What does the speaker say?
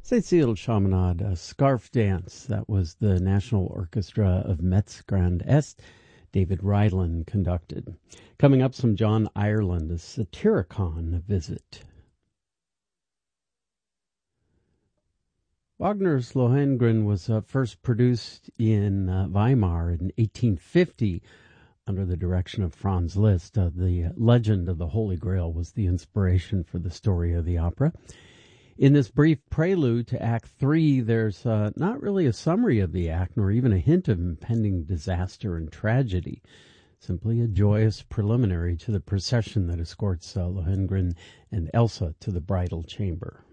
Cécile Chaminade, Scarf Dance. That was the National Orchestra of Metz Grand Est. David Ryland conducted. Coming up, some John Ireland, a Satyricon visit. Wagner's Lohengrin was first produced in Weimar in 1850 under the direction of Franz Liszt. The legend of the Holy Grail was the inspiration for the story of the opera. In this brief prelude to Act 3, there's not really a summary of the act, nor even a hint of impending disaster and tragedy. Simply a joyous preliminary to the procession that escorts Lohengrin and Elsa to the bridal chamber.